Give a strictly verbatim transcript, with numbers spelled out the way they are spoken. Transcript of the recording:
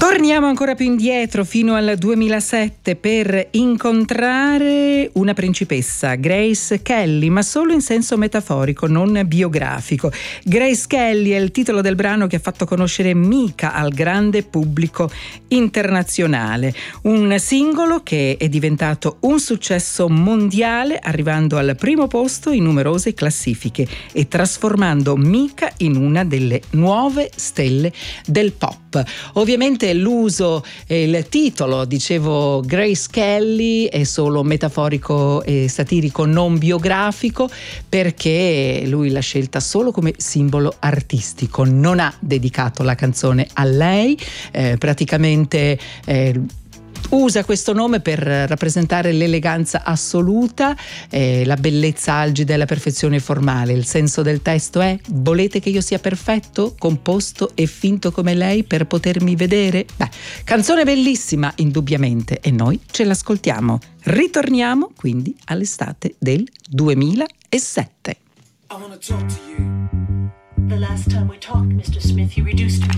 Torniamo ancora più indietro, fino al duemilasette, per incontrare una principessa, Grace Kelly, ma solo in senso metaforico, non biografico. Grace Kelly è il titolo del brano che ha fatto conoscere Mika al grande pubblico internazionale. Un singolo che è diventato un successo mondiale, arrivando al primo posto in numerose classifiche e trasformando Mika in una delle nuove stelle del pop. Ovviamente l'uso e il titolo, dicevo, Grace Kelly, è solo metaforico e satirico, non biografico, perché lui l'ha scelta solo come simbolo artistico, non ha dedicato la canzone a lei, eh, praticamente eh, usa questo nome per rappresentare l'eleganza assoluta, eh, la bellezza algida e la perfezione formale. Il senso del testo è: volete che io sia perfetto, composto e finto come lei per potermi vedere? Beh, canzone bellissima indubbiamente, e noi ce l'ascoltiamo. Ritorniamo quindi all'estate del duemilasette. I wanna talk to you. The last time we talked, mister Smith, you reduced me